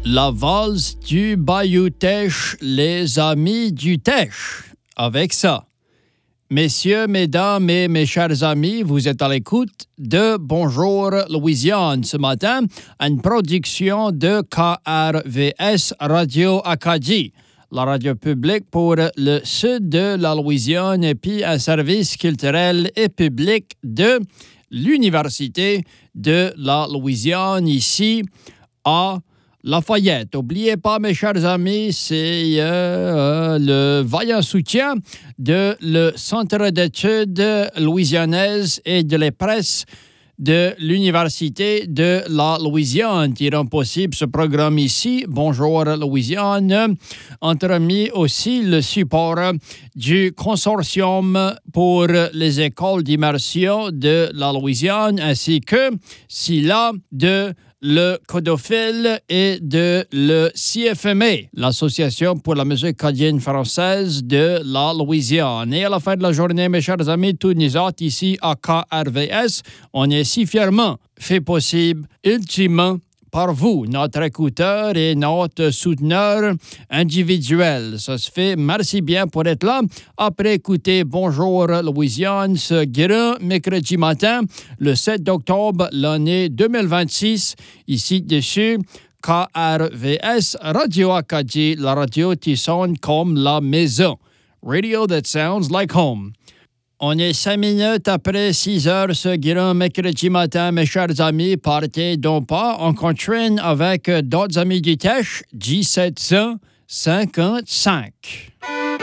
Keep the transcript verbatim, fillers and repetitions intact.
La valse du Bayou Teche, les amis du Teche. Avec ça. Messieurs, mesdames et mes chers amis, vous êtes à l'écoute de Bonjour Louisiane ce matin, une production de K R V S Radio Acadie, la radio publique pour le sud de la Louisiane et puis un service culturel et public de l'Université de la Louisiane ici à Lafayette. N'oubliez pas, mes chers amis, c'est euh, euh, le vaillant soutien de le Centre d'études louisianaises et de la presse de l'Université de la Louisiane qui rend possible ce programme ici. Bonjour Louisiane. Entremis aussi le support du Consortium pour les écoles d'immersion de la Louisiane ainsi que SILA de le Codophile et de le C F M A, l'Association pour la musique acadienne française de la Louisiane. Et à la fin de la journée, mes chers amis, tous nous autres ici à K R V S, on est si fièrement fait possible, ultimement, par vous, notre écouteur et notre souteneur individuel. Ça se fait. Merci bien pour être là. Après écouter Bonjour Louisiane, ce grand mercredi matin, le sept octobre, l'année deux mille vingt-six, ici dessus, K R V S Radio Acadie, la radio qui sonne comme la maison. Radio that sounds like home. On est cinq minutes après six heures ce grand mercredi matin, mes chers amis. Partez donc pas. On continue avec d'autres amis du Teche, J sept cent cinquante-cinq.